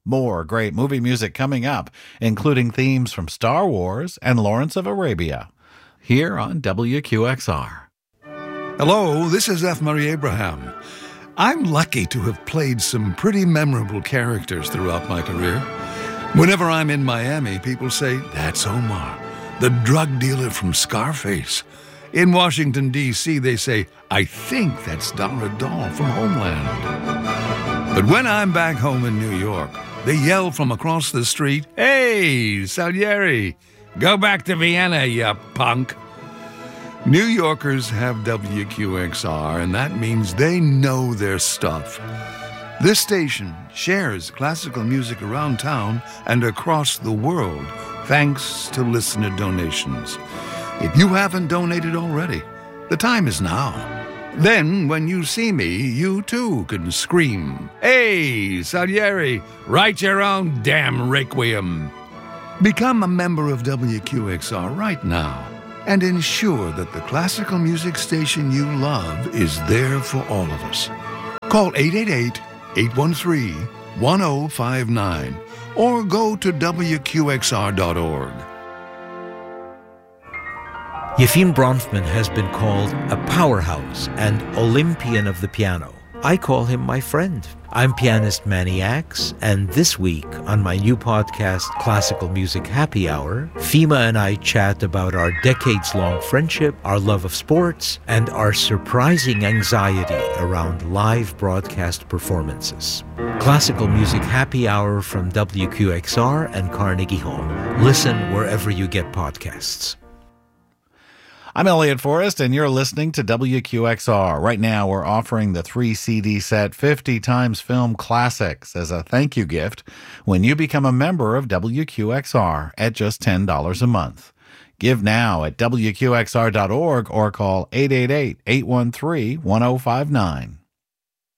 More great movie music coming up, including themes from Star Wars and Lawrence of Arabia, here on WQXR. Hello, this is F. Murray Abraham. I'm lucky to have played some pretty memorable characters throughout my career. Whenever I'm in Miami, people say, "That's Omar, the drug dealer from Scarface." In Washington, D.C., they say, "I think that's Dara Dahl from Homeland." But when I'm back home in New York, they yell from across the street, "Hey, Salieri, go back to Vienna, you punk." New Yorkers have WQXR, and that means they know their stuff. This station shares classical music around town and across the world, thanks to listener donations. If you haven't donated already, the time is now. Then, when you see me, you too can scream, "Hey, Salieri, write your own damn requiem." Become a member of WQXR right now and ensure that the classical music station you love is there for all of us. Call 888-813-1059 or go to WQXR.org. Yefim Bronfman has been called a powerhouse and Olympian of the piano. I call him my friend. I'm pianist Manny Axe, and this week on my new podcast, Classical Music Happy Hour, Fima and I chat about our decades-long friendship, our love of sports, and our surprising anxiety around live broadcast performances. Classical Music Happy Hour from WQXR and Carnegie Hall. Listen wherever you get podcasts. I'm Elliot Forrest, and you're listening to WQXR. Right now, we're offering the 3-CD set 50 Times Film Classics as a thank you gift when you become a member of WQXR at just $10 a month. Give now at WQXR.org or call 888-813-1059.